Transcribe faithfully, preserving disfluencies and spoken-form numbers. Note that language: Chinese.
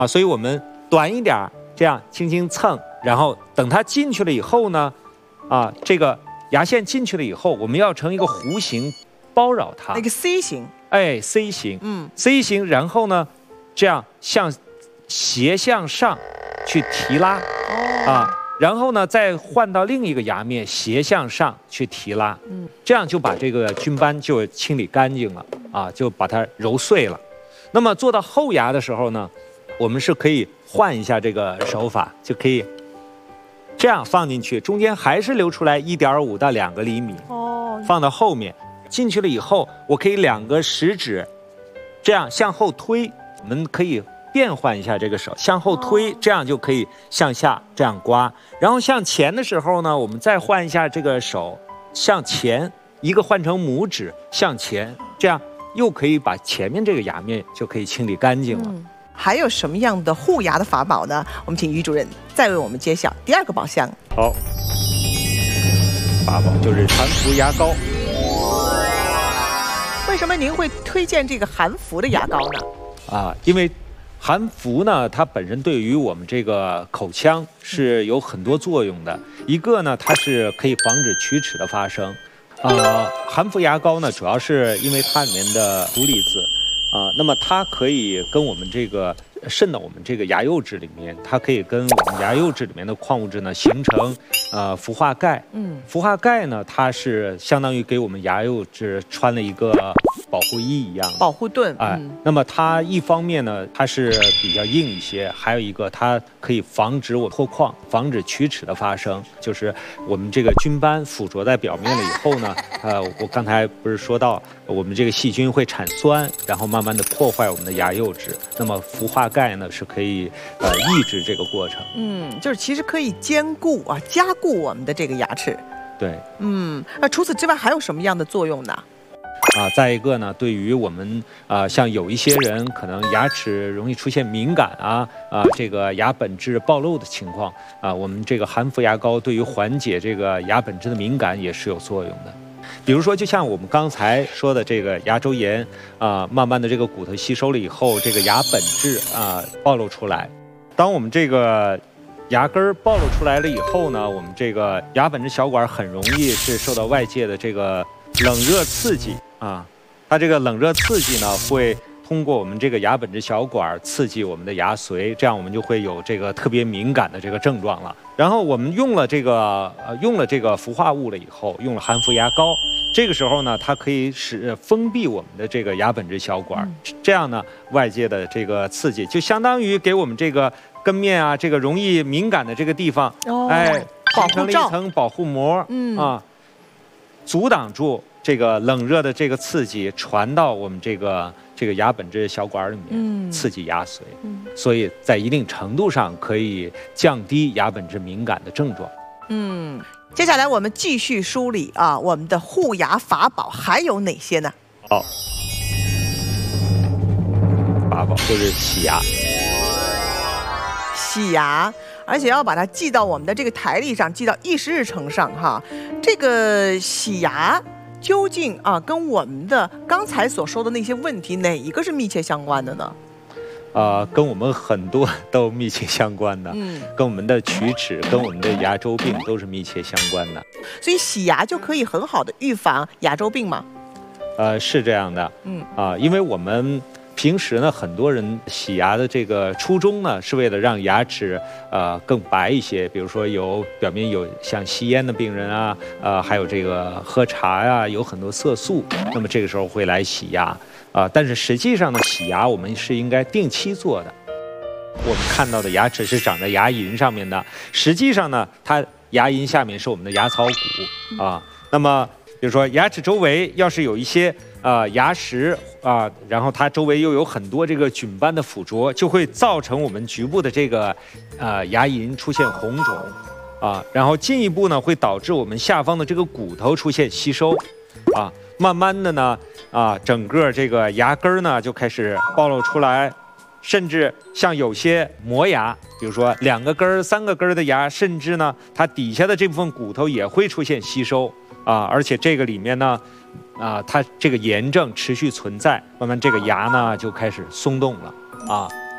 啊，所以我们短一点，这样轻轻蹭，然后等它进去了以后呢，啊，这个牙线进去了以后，我们要成一个弧形包绕它， 那个 C 型， 哎 ，C 型， 嗯 ，C 型，然后呢，这样向斜向上去提拉， 哦， 啊。然后呢，再换到另一个牙面，斜向上去提拉， 嗯， 这样就把这个菌斑就清理干净了啊，就把它揉碎了。那么做到后牙的时候呢，我们是可以换一下这个手法，就可以这样放进去，中间还是留出来一点五到两个厘米， 哦， 放到后面。进去了以后，我可以两个食指这样向后推，我们可以变换一下这个手，向后推，这样就可以向下这样刮。然后向前的时候呢，我们再换一下这个手，向前，一个换成拇指向前，这样又可以把前面这个牙面就可以清理干净了。 嗯，还有什么样的护牙的法宝呢？我们请于主任再为我们揭晓第二个宝箱。 好，法宝就是含氟牙膏。 为什么您会推荐这个含氟的牙膏呢？ 啊，因为含氟呢，它本身对于我们这个口腔是有很多作用的。一个呢，它是可以防止龋齿的发生。呃，含氟牙膏呢，主要是因为它里面的氟离子，啊、呃，那么它可以跟我们这个渗到我们这个牙釉质里面，它可以跟我们牙釉质里面的矿物质呢形成呃氟化钙。 嗯， 氟化钙呢，它是相当于给我们牙釉质穿了一个保护衣一样的。 保护盾。 哎， 嗯， 那么它一方面呢，它是比较硬一些，还有一个它可以防止我脱矿，防止龋齿的发生。就是我们这个菌斑附着在表面了以后呢，呃，我刚才不是说到我们这个细菌会产酸，然后慢慢的破坏我们的牙釉质。那么氟化钙呢是可以呃抑制这个过程。 嗯，就是其实可以兼顾啊，加固我们的这个牙齿。 对。 嗯，那除此之外还有什么样的作用呢？ 啊，再一个呢，对于我们啊、呃，像有一些人可能牙齿容易出现敏感啊啊，这个牙本质暴露的情况啊，我们这个含氟牙膏对于缓解这个牙本质的敏感也是有作用的。比如说，就像我们刚才说的这个牙周炎啊，慢慢的这个骨头吸收了以后，这个牙本质啊暴露出来。当我们这个牙根儿暴露出来了以后呢，我们这个牙本质小管很容易是受到外界的这个冷热刺激啊，它这个冷热刺激呢，会通过我们这个牙本质小管刺激我们的牙髓，这样我们就会有这个特别敏感的这个症状了。然后我们用了这个呃用了这个氟化物了以后，用了含氟牙膏，这个时候呢，它可以使封闭我们的这个牙本质小管，嗯、这样呢，外界的这个刺激就相当于给我们这个根面啊这个容易敏感的这个地方， 哦、 哎， 保形成了一层保护膜， 嗯啊，阻挡住这个冷热的这个刺激传到我们这个这个牙本质小管里面， 嗯、 刺激牙髓， 嗯、 所以在一定程度上可以降低牙本质敏感的症状。 嗯，接下来我们继续梳理啊，我们的护牙法宝还有哪些呢？ 好，法宝就是洗牙。 洗牙，而且要把它记到我们的这个台历上，记到议事日程上哈。这个洗牙究竟啊，跟我们的刚才所说的那些问题，哪一个是密切相关的呢？ 呃，跟我们很多都密切相关的， 嗯， 跟我们的龋齿、跟我们的牙周病都是密切相关的。 所以洗牙就可以很好的预防牙周病吗？ 呃，是这样的， 嗯啊、呃，因为我们平时呢，很多人洗牙的这个初衷呢，是为了让牙齿呃更白一些。比如说有表面有像吸烟的病人啊，呃，还有这个喝茶呀、啊，有很多色素，那么这个时候会来洗牙啊、呃。但是实际上呢，洗牙我们是应该定期做的。我们看到的牙齿是长在牙龈上面的，实际上呢，它牙龈下面是我们的牙槽骨啊。那么比如说牙齿周围要是有一些呃牙石啊、呃，然后它周围又有很多这个菌斑的附着，就会造成我们局部的这个呃牙龈出现红肿啊，然后进一步呢会导致我们下方的这个骨头出现吸收啊，慢慢的呢啊整个这个牙根呢就开始暴露出来，甚至像有些磨牙，比如说两个根儿、三个根儿的牙，甚至呢它底下的这部分骨头也会出现吸收。啊，而且这个里面呢，啊，它这个炎症持续存在，慢慢这个牙呢就开始松动了，啊，